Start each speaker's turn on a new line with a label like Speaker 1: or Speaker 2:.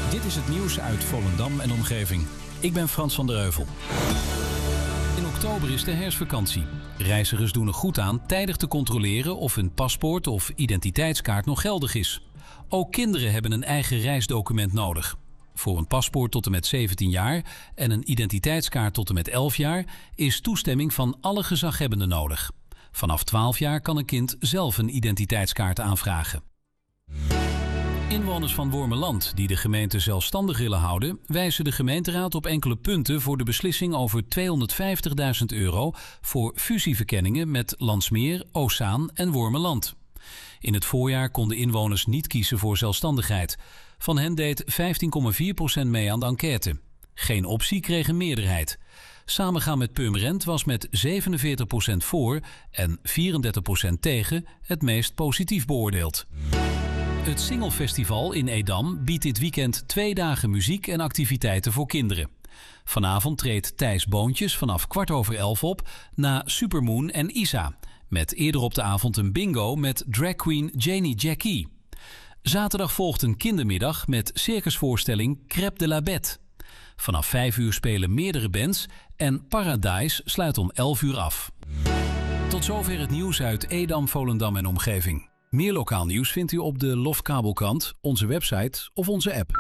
Speaker 1: Dit is het nieuws uit Volendam en omgeving. Ik ben Frans van der Heuvel. In oktober is de herfstvakantie. Reizigers doen er goed aan tijdig te controleren of hun paspoort of identiteitskaart nog geldig is. Ook kinderen hebben een eigen reisdocument nodig. Voor een paspoort tot en met 17 jaar en een identiteitskaart tot en met 11 jaar is toestemming van alle gezaghebbenden nodig. Vanaf 12 jaar kan een kind zelf een identiteitskaart aanvragen. Inwoners van Wormerland die de gemeente zelfstandig willen houden, wijzen de gemeenteraad op enkele punten voor de beslissing over €250.000 voor fusieverkenningen met Landsmeer, Oostzaan en Wormerland. In het voorjaar konden inwoners niet kiezen voor zelfstandigheid. Van hen deed 15,4% mee aan de enquête. Geen optie kreeg een meerderheid. Samengaan met Purmerend was met 47% voor en 34% tegen het meest positief beoordeeld. Het Singelfestival in Edam biedt dit weekend 2 dagen muziek en activiteiten voor kinderen. Vanavond treedt Thijs Boontjes vanaf 11:15 op na Supermoon en Isa. Met eerder op de avond een bingo met dragqueen Janie Jackie. Zaterdag volgt een kindermiddag met circusvoorstelling Crêpe de la Bête. Vanaf 5 uur spelen meerdere bands en Paradise sluit om 11 uur af. Tot zover het nieuws uit Edam, Volendam en omgeving. Meer lokaal nieuws vindt u op de LOF Kabelkrant, onze website of onze app.